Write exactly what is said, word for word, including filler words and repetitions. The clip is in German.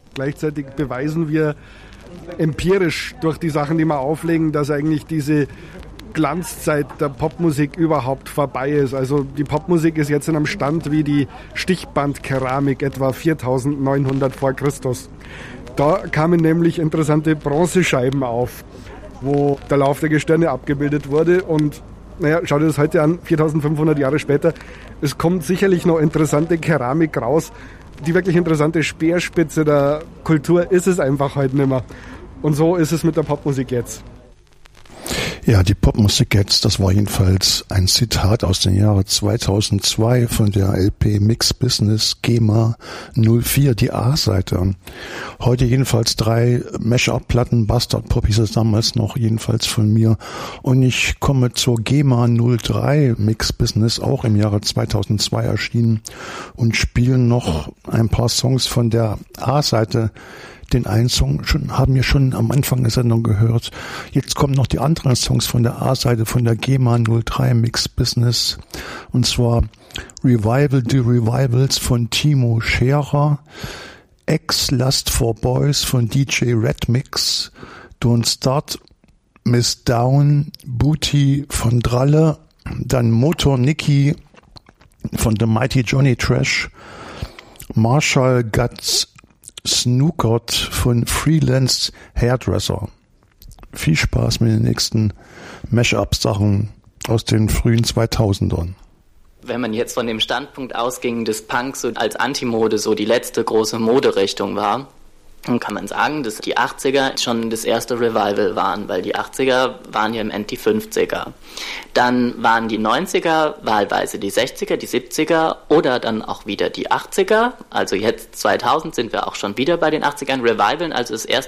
Gleichzeitig beweisen wir empirisch durch die Sachen, die wir auflegen, dass eigentlich diese Glanzzeit der Popmusik überhaupt vorbei ist. Also die Popmusik ist jetzt in einem Stand wie die Stichbandkeramik etwa viertausendneunhundert vor Christus. Da kamen nämlich interessante Bronzescheiben auf, wo der Lauf der Gestirne abgebildet wurde. Und naja, schau dir das heute an, viertausendfünfhundert Jahre später. Es kommt sicherlich noch interessante Keramik raus. Die wirklich interessante Speerspitze der Kultur ist es einfach heute nicht mehr. Und so ist es mit der Popmusik jetzt. Ja, die Popmusik jetzt, das war jedenfalls ein Zitat aus dem Jahre zweitausendzwei von der L P Mix Business GEMA null vier, die A-Seite. Heute jedenfalls drei Mash-up-Platten, Bastard Pop hieß es damals noch, jedenfalls von mir. Und ich komme zur GEMA null drei Mix Business, auch im Jahre zweitausendzwei erschienen, und spiele noch ein paar Songs von der A-Seite. Den einen Song schon, haben wir schon am Anfang der Sendung gehört. Jetzt kommen noch die anderen Songs von der A-Seite von der GEMA null drei Mix Business. Und zwar Revival, die Revivals von Timo Scherer, Ex Lust for Boys von D J Red Mix, Don't Start Miss Down, Booty von Dralle, dann Motor Nicky von The Mighty Johnny Trash, Marshall Guts Snookert von Freelance Hairdresser. Viel Spaß mit den nächsten Mash-up-Sachen aus den frühen zweitausendern. Wenn man jetzt von dem Standpunkt ausging, dass Punk so als Antimode so die letzte große Moderichtung war, dann kann man sagen, dass die achtziger schon das erste Revival waren, weil die achtziger waren ja im End die fünfziger. Dann waren die neunziger wahlweise die sechziger, die siebziger oder dann auch wieder die achtziger. Also jetzt zweitausend sind wir auch schon wieder bei den achtzigern Revivalen. Also das erste